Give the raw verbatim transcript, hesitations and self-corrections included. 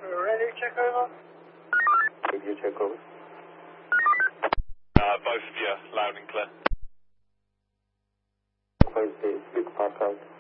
Radio check over. Radio check over. Uh, both of you, loud and clear. Close the big park out.